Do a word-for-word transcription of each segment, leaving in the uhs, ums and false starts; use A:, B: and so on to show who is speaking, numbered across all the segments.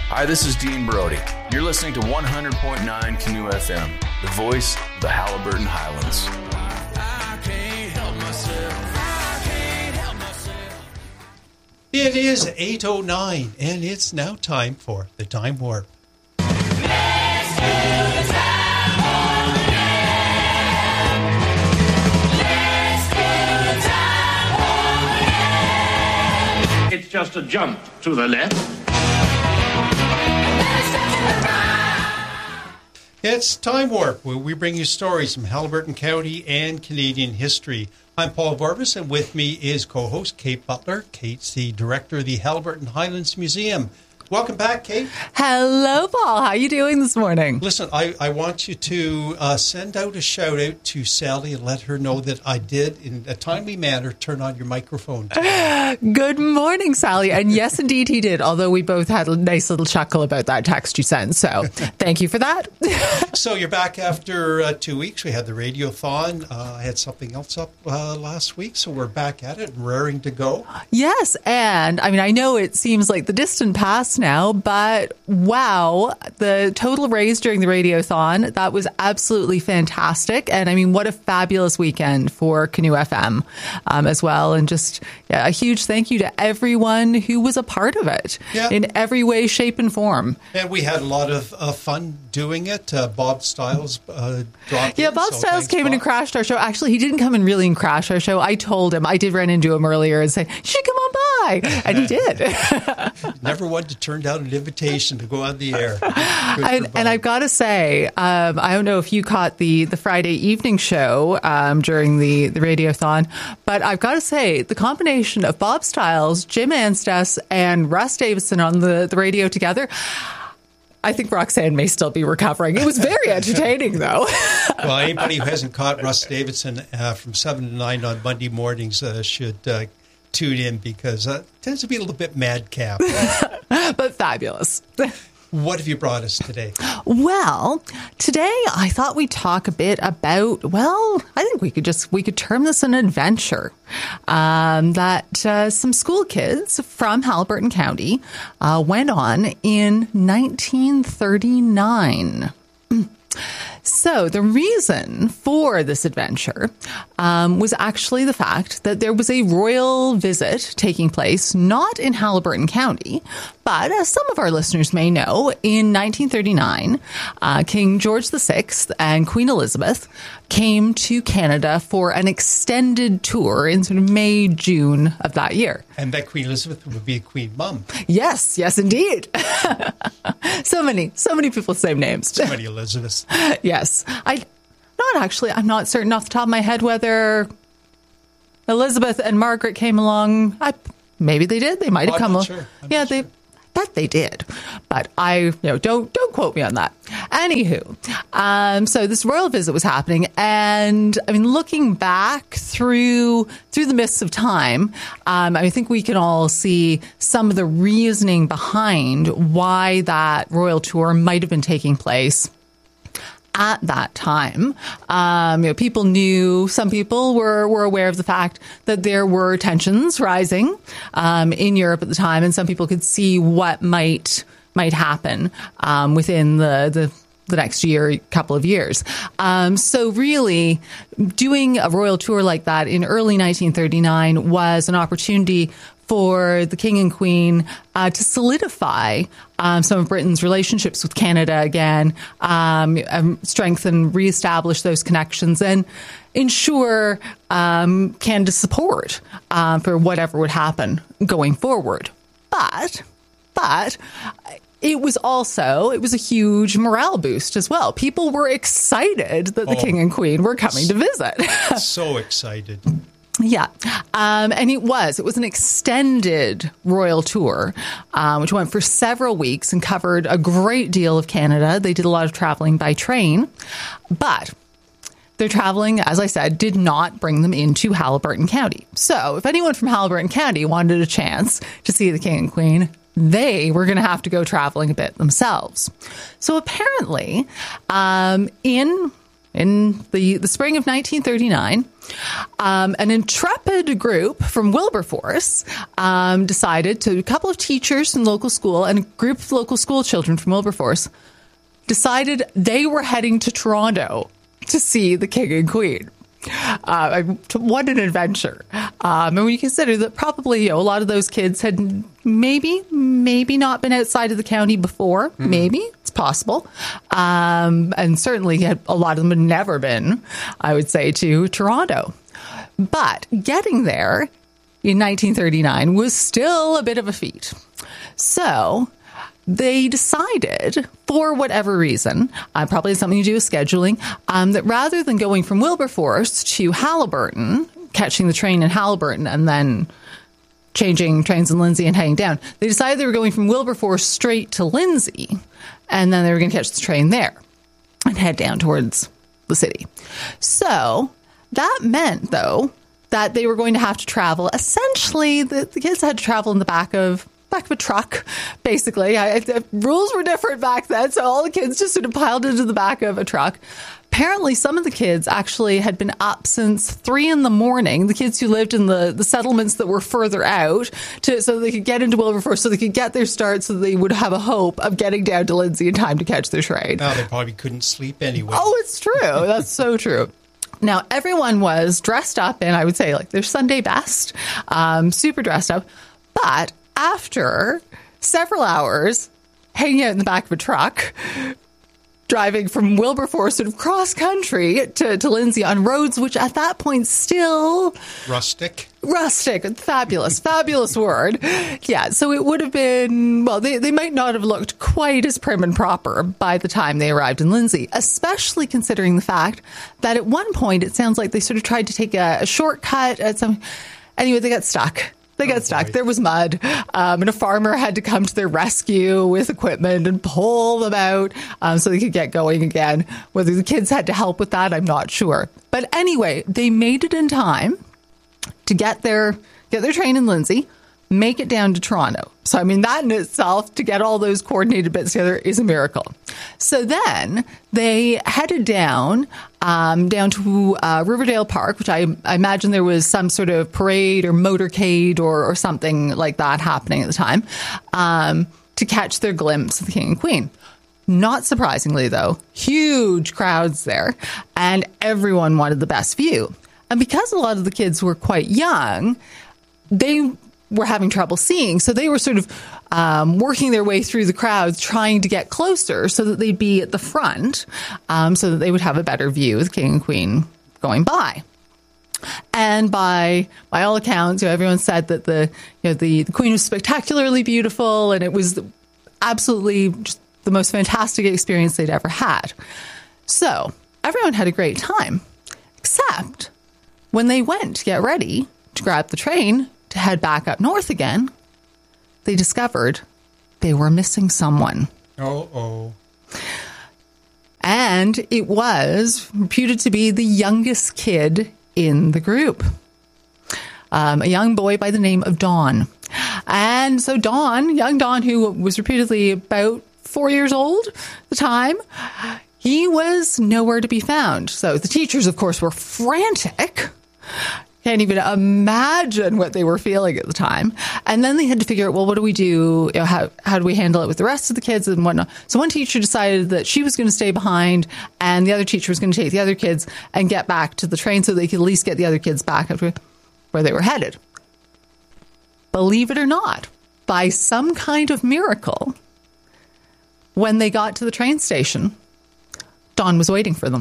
A: Hi, this is Dean Brody. You're listening to one hundred point nine Canoe F M, the voice of the Haliburton Highlands. I can't help myself. I can't help myself.
B: It is eight oh nine, and it's now time for the Time Warp.
C: Let's do the Time Warp again. Let's do the Time Warp again.
D: It's just a jump to the left.
B: It's Time Warp, where we bring you stories from Haliburton County and Canadian history. I'm Paul Vorbis, and with me is co-host Kate Butler. Kate's the director of the Haliburton Highlands Museum. Welcome back, Kate.
E: Hello, Paul. How are you doing this morning?
B: Listen, I, I want you to uh, send out a shout-out to Sally and let her know that I did, in a timely manner, turn on your microphone today.
E: Good morning, Sally. And yes, indeed, he did, although we both had a nice little chuckle about that text you sent. So thank you for that.
B: So you're back after uh, two weeks. We had the Radiothon. Uh, I had something else up uh, last week, so we're back at it and raring to go.
E: Yes, and I mean, I know it seems like the distant past now, but wow, the total raise during the Radiothon, that was absolutely fantastic. And I mean, what a fabulous weekend for Canoe F M um, as well. And just yeah, a huge thank you to everyone who was a part of it
B: yeah.
E: in every way, shape, and form.
B: And we had a lot of uh, fun doing it. Uh, Bob Stiles uh, dropped
E: Yeah,
B: in,
E: Bob
B: so
E: Stiles
B: thanks,
E: came
B: Bob.
E: in and crashed our show. Actually, he didn't come in really and crash our show. I told him, I did run into him earlier and say, you should come on by. And he did.
B: Never wanted to turn down an invitation to go on the air.
E: And, and I've got to say, um, I don't know if you caught the, the Friday evening show um, during the, the Radiothon, but I've got to say, the combination of Bob Stiles, Jim Anstice, and Russ Davidson on the, the radio together, I think Roxanne may still be recovering. It was very entertaining, though.
B: Well, anybody who hasn't caught Russ Davidson uh, from seven to nine on Monday mornings uh, should uh, tune in, because uh, it tends to be a little bit madcap.
E: But fabulous.
B: What have you brought us today?
E: Well, today I thought we'd talk a bit about, well, I think we could just, we could term this an adventure um, that uh, some school kids from Haliburton County uh, went on in nineteen thirty-nine. So the reason for this adventure um, was actually the fact that there was a royal visit taking place, not in Haliburton County, but as some of our listeners may know, in nineteen thirty-nine, uh, King George the Sixth and Queen Elizabeth came to Canada for an extended tour in sort of May, June of that year.
B: And that Queen Elizabeth would be a Queen Mum.
E: Yes, yes, indeed. so many, so many people, same names.
B: So many Elizabeths.
E: Yes. I, not actually, I'm not certain off the top of my head whether Elizabeth and Margaret came along. I, maybe they did. They might have
B: I'm
E: come
B: not
E: along.
B: sure. I'm
E: Yeah,
B: not
E: they.
B: sure.
E: Bet they did, but I, you know, don't don't quote me on that. Anywho, um, so this royal visit was happening, and I mean, looking back through through the mists of time, um, I think we can all see some of the reasoning behind why that royal tour might have been taking place at that time. Um, you know, people knew, some people were, were aware of the fact that there were tensions rising um, in Europe at the time, and some people could see what might might happen um, within the, the the next year, couple of years. Um, so really, doing a royal tour like that in early nineteen thirty-nine was an opportunity for the King and Queen uh, to solidify um, some of Britain's relationships with Canada again, um, um, strengthen, reestablish those connections, and ensure um, Canada's support uh, for whatever would happen going forward. But, but... It was also, it was a huge morale boost as well. People were excited that the
B: Oh.
E: King and Queen were coming to visit.
B: So excited.
E: Yeah. Um, and it was. It was an extended royal tour, um, which went for several weeks and covered a great deal of Canada. They did a lot of traveling by train. But their traveling, as I said, did not bring them into Haliburton County. So if anyone from Haliburton County wanted a chance to see the King and Queen, they were going to have to go traveling a bit themselves. So apparently, um, in... in the, the spring of nineteen thirty-nine, um, an intrepid group from Wilberforce um, decided to, a couple of teachers from the local school and a group of local school children from Wilberforce decided they were heading to Toronto to see the King and Queen. Uh, what an adventure. Um, and when you consider that probably, you know, a lot of those kids had maybe, maybe not been outside of the county before. Mm-hmm. Maybe. It's possible. Um, and certainly had, a lot of them had never been, I would say, to Toronto. But getting there in nineteen thirty-nine was still a bit of a feat. So they decided, for whatever reason, uh, probably had something to do with scheduling, um, that rather than going from Wilberforce to Haliburton, catching the train in Haliburton and then changing trains in Lindsay and heading down, they decided they were going from Wilberforce straight to Lindsay, and then they were going to catch the train there and head down towards the city. So that meant, though, that they were going to have to travel. Essentially, the, the kids had to travel in the back of back of a truck, basically. I, the rules were different back then, so all the kids just sort of piled into the back of a truck. Apparently, some of the kids actually had been up since three in the morning, the kids who lived in the, the settlements that were further out, to, so they could get into Wilberforce, so they could get their start, so they would have a hope of getting down to Lindsay in time to catch their train.
B: Now, they probably couldn't sleep anyway.
E: Oh, it's true. That's so true. Now, everyone was dressed up in, I would say, like their Sunday best, um, super dressed up. But after several hours hanging out in the back of a truck, driving from Wilberforce sort of cross country to, to Lindsay on roads, which at that point still...
B: Rustic.
E: Rustic. Fabulous. Fabulous word. Yeah, so it would have been... Well, they, they might not have looked quite as prim and proper by the time they arrived in Lindsay, especially considering the fact that at one point it sounds like they sort of tried to take a, a shortcut at some... Anyway, they got stuck. They got oh, stuck. Boy. There was mud, um, and a farmer had to come to their rescue with equipment and pull them out um, so they could get going again. Whether the kids had to help with that, I'm not sure. But anyway, they made it in time to get their get their train in Lindsay, make it down to Toronto. So, I mean, that in itself, to get all those coordinated bits together, is a miracle. So then they headed down, um, down to uh, Riverdale Park, which I, I imagine there was some sort of parade or motorcade or, or something like that happening at the time, um, to catch their glimpse of the King and Queen. Not surprisingly, though, huge crowds there, and everyone wanted the best view. And because a lot of the kids were quite young, they were having trouble seeing. So they were sort of um, working their way through the crowds, trying to get closer so that they'd be at the front, um, so that they would have a better view of the King and Queen going by. And by by all accounts, you know, everyone said that the you know the, the Queen was spectacularly beautiful, and it was absolutely just the most fantastic experience they'd ever had. So everyone had a great time, except when they went to get ready to grab the train to head back up north again, they discovered they were missing someone.
B: Oh, oh.
E: And it was reputed to be the youngest kid in the group, um, a young boy by the name of Don. And so Don, young Don, who was reputedly about four years old at the time, he was nowhere to be found. So the teachers, of course, were frantic. Can't even imagine what they were feeling at the time. And then they had to figure out, well, what do we do? You know, how, how do we handle it with the rest of the kids and whatnot? So one teacher decided that she was going to stay behind, and the other teacher was going to take the other kids and get back to the train so they could at least get the other kids back up where they were headed. Believe it or not, by some kind of miracle, when they got to the train station, Don was waiting for them.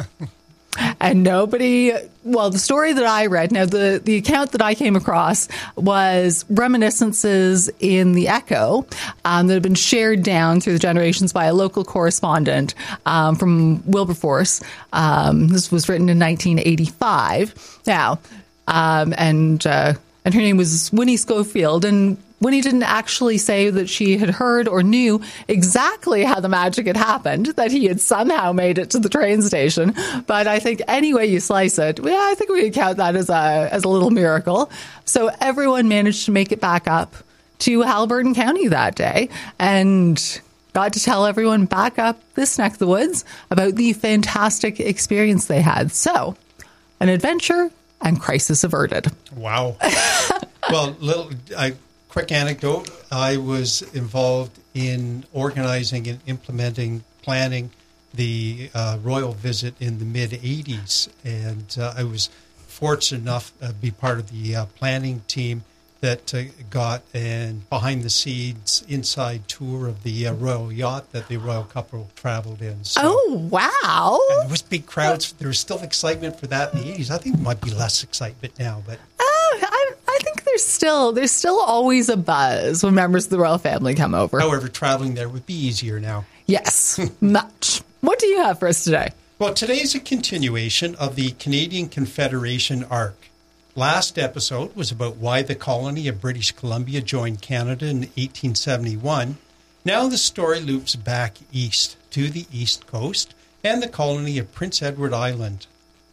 E: And nobody, well, the story that I read, now the, the account that I came across was reminiscences in the Echo um, that have been shared down through the generations by a local correspondent um, from Wilberforce. Um, this was written in nineteen eighty-five. Now, um, and uh, and her name was Winnie Schofield, and Winnie didn't actually say that she had heard or knew exactly how the magic had happened, that he had somehow made it to the train station. But I think any way you slice it, yeah, I think we could count that as a as a little miracle. So everyone managed to make it back up to Haliburton County that day. And got to tell everyone back up this neck of the woods about the fantastic experience they had. So, an adventure and crisis averted.
B: Wow. Well, little a quick anecdote. I was involved in organizing and implementing, planning the uh, royal visit in the mid-eighties. And uh, I was fortunate enough to be part of the uh, planning team that uh, got a behind-the-scenes inside tour of the uh, royal yacht that the royal couple traveled in. So,
E: Oh, wow.
B: and there was big crowds. There was still excitement for that in the eighties. I think there might be less excitement now, but
E: Oh, I, I think there's still there's still always a buzz when members of the royal family come over.
B: however, traveling there would be easier now.
E: Yes, much. What do you have for us today?
B: Well, today's a continuation of the Canadian Confederation arc. Last episode was about why the colony of British Columbia joined Canada in eighteen seventy-one. Now the story loops back east to the East Coast and the colony of Prince Edward Island.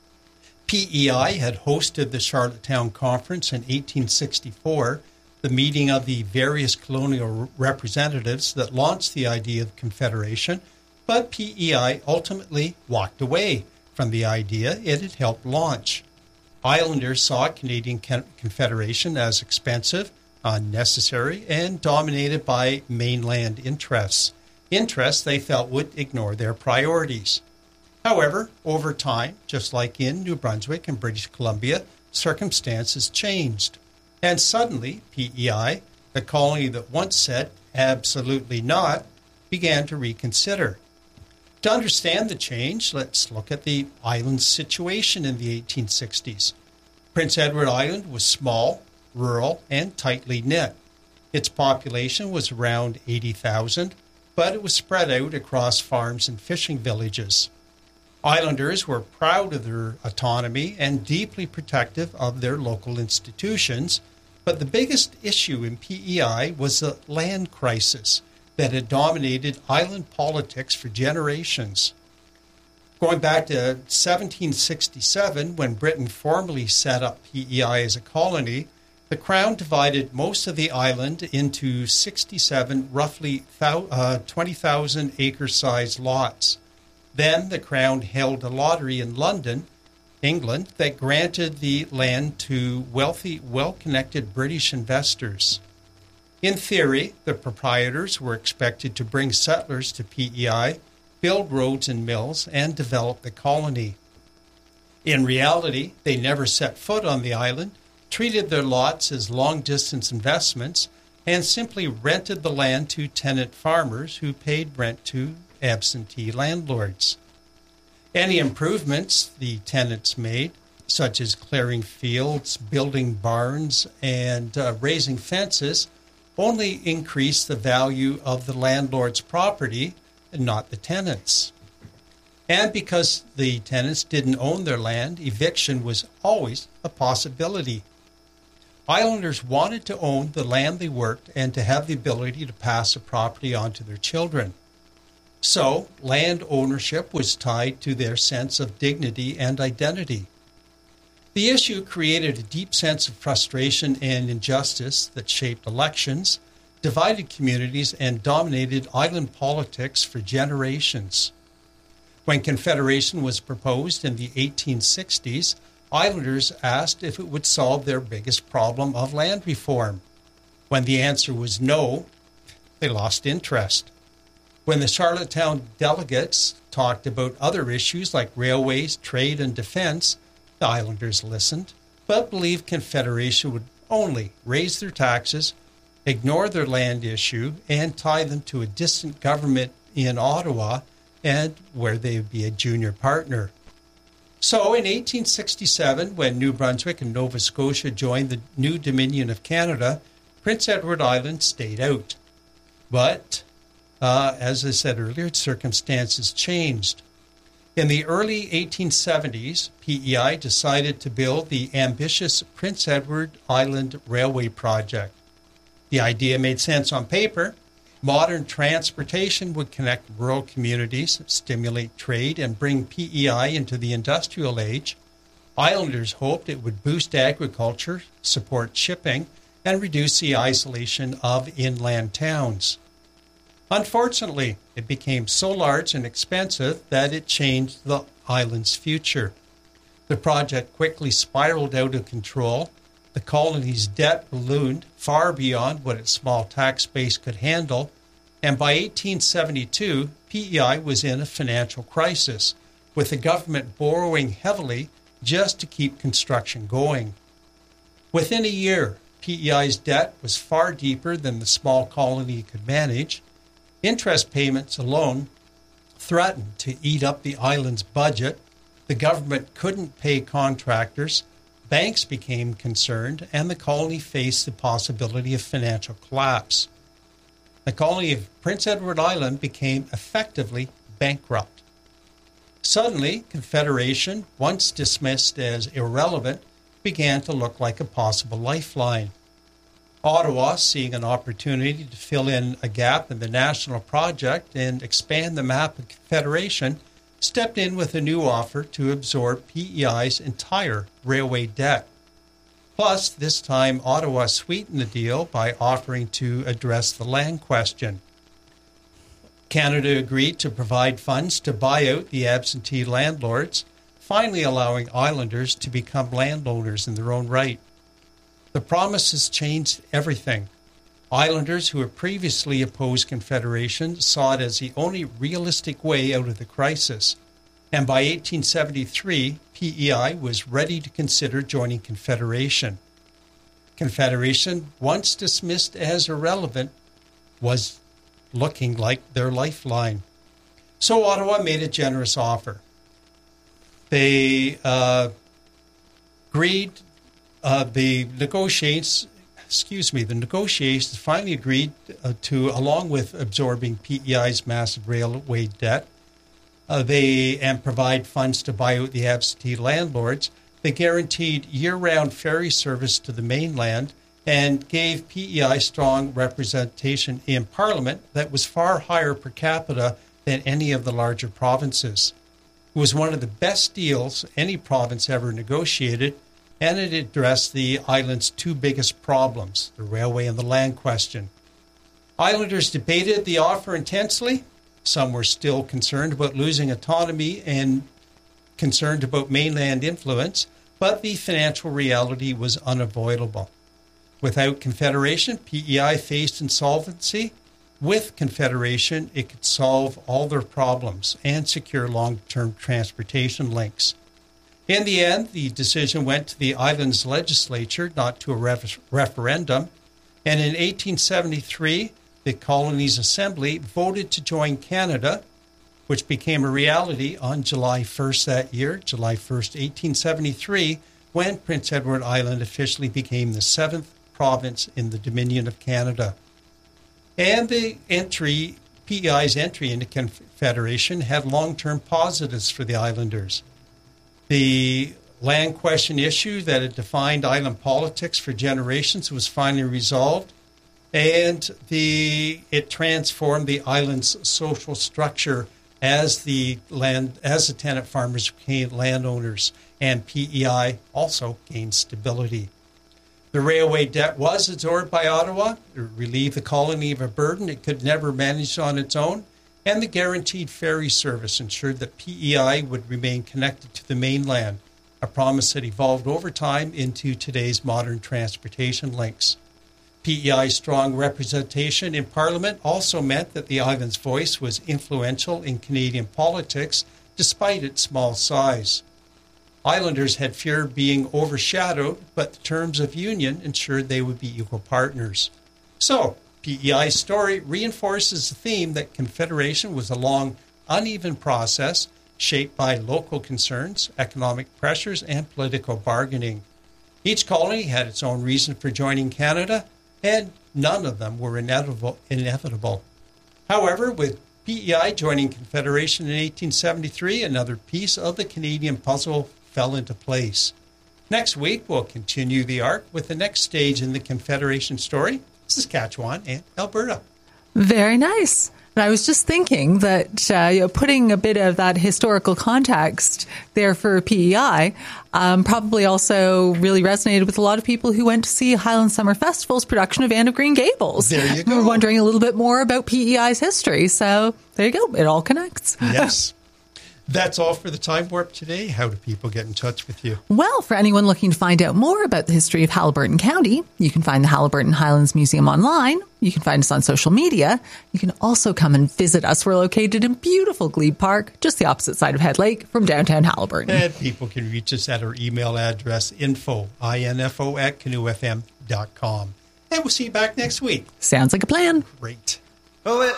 B: P E I had hosted the Charlottetown Conference in eighteen sixty-four, the meeting of the various colonial representatives that launched the idea of confederation, but P E I ultimately walked away from the idea it had helped launch. Islanders saw Canadian Confederation as expensive, unnecessary, and dominated by mainland interests. Interests they felt would ignore their priorities. However, over time, just like in New Brunswick and British Columbia, circumstances changed. And suddenly, P E I, the colony that once said, absolutely not, began to reconsider. To understand the change, let's look at the island's situation in the eighteen sixties. Prince Edward Island was small, rural, and tightly knit. Its population was around eighty thousand, but it was spread out across farms and fishing villages. Islanders were proud of their autonomy and deeply protective of their local institutions, but the biggest issue in P E I was the land crisis that had dominated island politics for generations. Going back to seventeen sixty-seven, when Britain formally set up P E I as a colony, the Crown divided most of the island into sixty-seven roughly twenty thousand acre-sized lots. Then the Crown held a lottery in London, England, that granted the land to wealthy, well-connected British investors. In theory, the proprietors were expected to bring settlers to P E I, build roads and mills, and develop the colony. In reality, they never set foot on the island, treated their lots as long-distance investments, and simply rented the land to tenant farmers who paid rent to absentee landlords. Any improvements the tenants made, such as clearing fields, building barns, and uh, raising fences, only increased the value of the landlord's property and not the tenants. And because the tenants didn't own their land, eviction was always a possibility. Islanders wanted to own the land they worked and to have the ability to pass the property on to their children. So, land ownership was tied to their sense of dignity and identity. The issue created a deep sense of frustration and injustice that shaped elections, divided communities, and dominated island politics for generations. When Confederation was proposed in the eighteen sixties, Islanders asked if it would solve their biggest problem of land reform. When the answer was no, they lost interest. When the Charlottetown delegates talked about other issues like railways, trade, and defense, the Islanders listened, but believed Confederation would only raise their taxes, ignore their land issue, and tie them to a distant government in Ottawa, and where they would be a junior partner. So in eighteen sixty-seven, when New Brunswick and Nova Scotia joined the new Dominion of Canada, Prince Edward Island stayed out. But, uh, as I said earlier, circumstances changed. In the early eighteen seventies, P E I decided to build the ambitious Prince Edward Island Railway project. The idea made sense on paper. Modern transportation would connect rural communities, stimulate trade, and bring P E I into the industrial age. Islanders hoped it would boost agriculture, support shipping, and reduce the isolation of inland towns. Unfortunately, it became so large and expensive that it changed the island's future. The project quickly spiraled out of control. The colony's debt ballooned far beyond what its small tax base could handle, and by eighteen seventy-two, P E I was in a financial crisis, with the government borrowing heavily just to keep construction going. Within a year, P E I's debt was far deeper than the small colony could manage. Interest payments alone threatened to eat up the island's budget. The government couldn't pay contractors. Banks became concerned, and the colony faced the possibility of financial collapse. The colony of Prince Edward Island became effectively bankrupt. Suddenly, Confederation, once dismissed as irrelevant, began to look like a possible lifeline. Ottawa, seeing an opportunity to fill in a gap in the national project and expand the map of Confederation, stepped in with a new offer to absorb P E I's entire railway debt. Plus, this time, Ottawa sweetened the deal by offering to address the land question. Canada agreed to provide funds to buy out the absentee landlords, finally allowing islanders to become landowners in their own right. The promises changed everything. Islanders who had previously opposed Confederation saw it as the only realistic way out of the crisis. And by eighteen seventy-three, P E I was ready to consider joining Confederation. Confederation, once dismissed as irrelevant, was looking like their lifeline. So Ottawa made a generous offer. They uh, agreed, uh, the negotiations, excuse me, the negotiations finally agreed uh, to, along with absorbing P E I's massive railway debt, uh, they and provide funds to buy out the absentee landlords. They guaranteed year-round ferry service to the mainland and gave P E I strong representation in Parliament that was far higher per capita than any of the larger provinces. It was one of the best deals any province ever negotiated, and it addressed the island's two biggest problems, the railway and the land question. Islanders debated the offer intensely. Some were still concerned about losing autonomy and concerned about mainland influence, but the financial reality was unavoidable. Without Confederation, P E I faced insolvency. With Confederation, it could solve all their problems and secure long-term transportation links. In the end, the decision went to the island's legislature, not to a ref- referendum, and in eighteen seventy-three, the colony's assembly voted to join Canada, which became a reality on July first that year, July first, eighteen seventy-three, when Prince Edward Island officially became the seventh province in the Dominion of Canada. And the entry, P E I's entry into Confederation had long-term positives for the islanders. The land question issue that had defined island politics for generations was finally resolved, and the it transformed the island's social structure as the land as the tenant farmers became landowners, and P E I also gained stability. The railway debt was absorbed by Ottawa, to relieve the colony of a burden it could never manage on its own, and the guaranteed ferry service ensured that P E I would remain connected to the mainland, a promise that evolved over time into today's modern transportation links. P E I's strong representation in Parliament also meant that the island's voice was influential in Canadian politics, despite its small size. Islanders had feared being overshadowed, but the terms of union ensured they would be equal partners. So, P E I's story reinforces the theme that Confederation was a long, uneven process shaped by local concerns, economic pressures, and political bargaining. Each colony had its own reason for joining Canada, and none of them were inevitable. inevitable. However, with P E I joining Confederation in eighteen seventy-three, another piece of the Canadian puzzle fell into place. Next week, we'll continue the arc with the next stage in the Confederation story, Saskatchewan and Alberta.
E: Very nice. And I was just thinking that uh, you know, putting a bit of that historical context there for P E I um, probably also really resonated with a lot of people who went to see Highland Summer Festival's production of Anne of Green Gables.
B: There you go.
E: We're wondering a little bit more about P E I's history. So there you go. It all connects.
B: Yes. That's all for the Time Warp today. How do people get in touch with you?
E: Well, for anyone looking to find out more about the history of Haliburton County, you can find the Haliburton Highlands Museum online. You can find us on social media. You can also come and visit us. We're located in beautiful Glebe Park, just the opposite side of Head Lake from downtown Haliburton.
B: And people can reach us at our email address, info, I N F O, at canoe f m dot com. And we'll see you back next week.
E: Sounds like a plan.
B: Great.
F: Oh, it